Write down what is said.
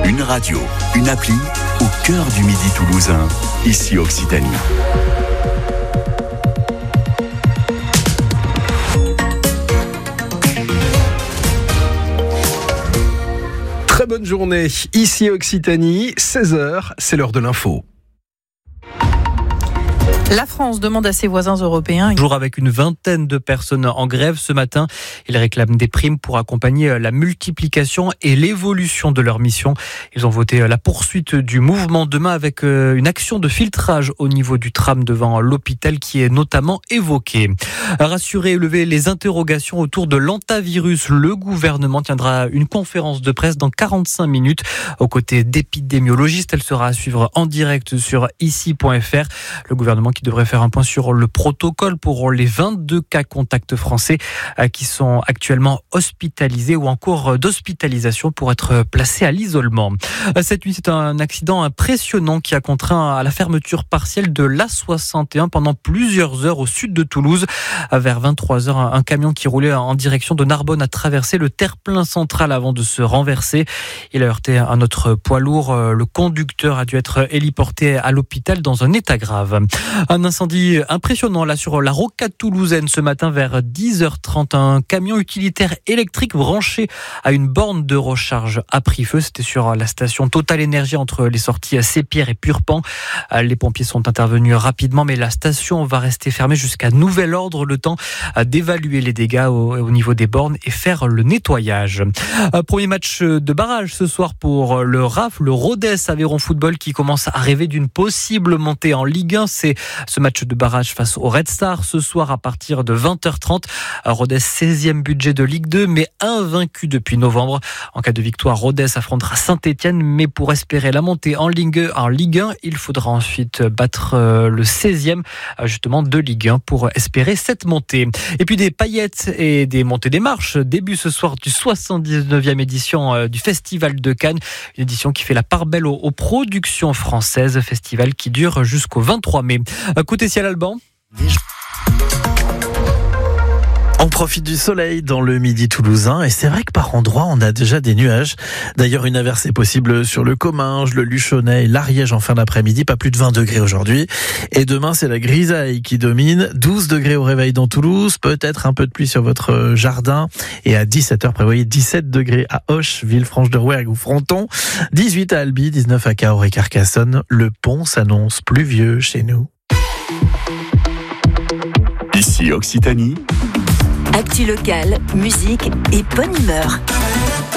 Une radio, une appli, au cœur du Midi toulousain, ici Occitanie. Très bonne journée, ici Occitanie, 16h, c'est l'heure de l'info. La France demande à ses voisins européens. Toujours avec une vingtaine de personnes en grève ce matin. Ils réclament des primes pour accompagner la multiplication et l'évolution de leur mission. Ils ont voté la poursuite du mouvement demain avec une action de filtrage au niveau du tram devant l'hôpital qui est notamment évoquée. Rassurer et lever les interrogations autour de l'hantavirus, le gouvernement tiendra une conférence de presse dans 45 minutes. Aux côtés d'épidémiologistes, elle sera à suivre en direct sur ici.fr. Le gouvernement qui devrait faire un point sur le protocole pour les 22 cas contacts français qui sont actuellement hospitalisés ou en cours d'hospitalisation pour être placés à l'isolement. Cette nuit, c'est un accident impressionnant qui a contraint à la fermeture partielle de l'A61 pendant plusieurs heures au sud de Toulouse. Vers 23h, un camion qui roulait en direction de Narbonne a traversé le terre-plein central avant de se renverser. Il a heurté un autre poids lourd. Le conducteur a dû être héliporté à l'hôpital dans un état grave. Un incendie impressionnant là sur la rocade toulousaine ce matin vers 10h30. Un camion utilitaire électrique branché à une borne de recharge a pris feu. C'était sur la station Total Énergie entre les sorties Sépierre et Purpan. Les pompiers sont intervenus rapidement, mais la station va rester fermée jusqu'à nouvel ordre, le temps d'évaluer les dégâts au niveau des bornes et faire le nettoyage. Premier match de barrage ce soir pour le RAF, le Rodez Aveyron Football qui commence à rêver d'une possible montée en Ligue 1. C'est ce match de barrage face au Red Star ce soir à partir de 20h30. Rodez 16e budget de Ligue 2 mais invaincu depuis novembre. En cas de victoire, Rodez affrontera Saint-Etienne, mais pour espérer la montée en Ligue 1, il faudra ensuite battre le 16e justement de Ligue 1 pour espérer cette montée. Et puis des paillettes et des montées des marches. Début ce soir du 79e édition du Festival de Cannes, une édition qui fait la part belle aux productions françaises, festival qui dure jusqu'au 23 mai. Côté ciel alban. On profite du soleil dans le Midi toulousain et c'est vrai que par endroits on a déjà des nuages. D'ailleurs une averse est possible sur le Comminges, le Luchonnet et l'Ariège en fin d'après-midi, pas plus de 20 degrés aujourd'hui. Et demain c'est la grisaille qui domine, 12 degrés au réveil dans Toulouse, peut-être un peu de pluie sur votre jardin et à 17h prévoyez 17 degrés à Auch, Villefranche-de-Rouergue ou Fronton, 18 à Albi, 19 à Cahors et Carcassonne. Le pont s'annonce pluvieux chez nous. Ici Occitanie. Actu locale, musique et bonne humeur.